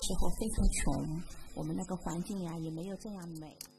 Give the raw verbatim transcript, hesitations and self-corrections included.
时候非常穷，我们那个环境呀也没有这样美。